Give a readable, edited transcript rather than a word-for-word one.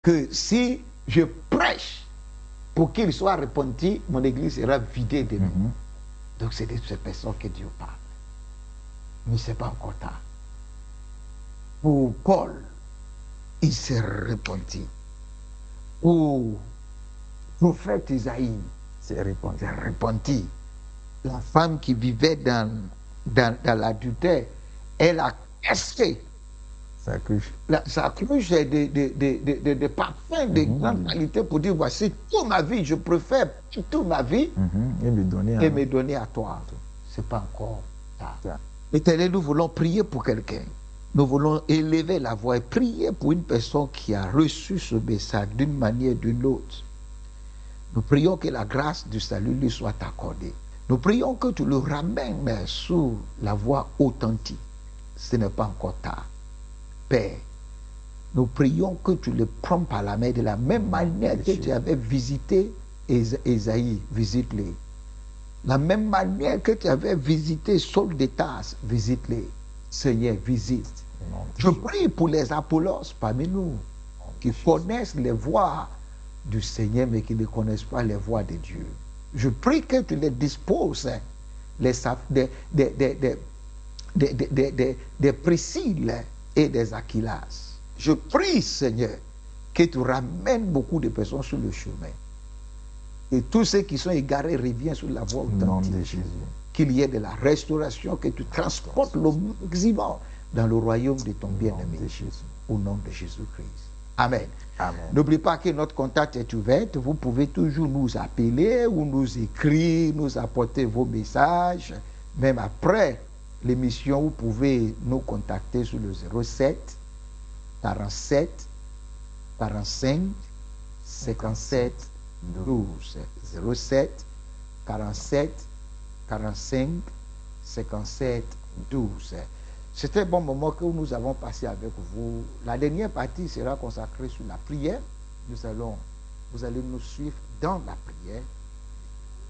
que si je prêche pour qu'il soit repenti, mon église sera vidée de nous. Donc c'est de ces personnes que Dieu parle. Mais ce n'est pas encore tard. Pour Paul, il s'est repenti. Pour prophète Isaïe, s'est repenti. La femme qui vivait dans l'adultère, elle a cassé sa cruche de parfums de grande qualité pour dire, voici toute ma vie, je préfère toute ma vie et me donner à toi. Ce n'est pas encore tard. Éternel, nous voulons prier pour quelqu'un. Nous voulons élever la voix et prier pour une personne qui a reçu ce message d'une manière ou d'une autre. Nous prions que la grâce du salut lui soit accordée. Nous prions que tu le ramènes sur la voie authentique. Ce n'est pas encore tard. Père, nous prions que tu le prends par la main de la même manière que tu avais visité Esaïe, visite-les. La même manière que tu avais visité Saul de Tarse, visite-les. Seigneur, visite. Je prie pour les Apollos parmi nous qui connaissent les voies du Seigneur mais qui ne connaissent pas les voies de Dieu. Je prie que tu les disposes, des Priscilles et des Aquilas. Je prie, Seigneur, que tu ramènes beaucoup de personnes sur le chemin. Et tous ceux qui sont égarés reviennent sur la voie authentique. Qu'il y ait de la restauration, que tu transportes le maximum dans le royaume de ton bien-aimé. Au nom de Jésus-Christ. Amen. N'oubliez pas que notre contact est ouvert. Vous pouvez toujours nous appeler ou nous écrire, nous apporter vos messages. Même après l'émission, vous pouvez nous contacter sur le 07 47 45 57 12. 07 47 45 57 12. C'est un bon moment que nous avons passé avec vous. La dernière partie sera consacrée sur la prière. Vous allez nous suivre dans la prière.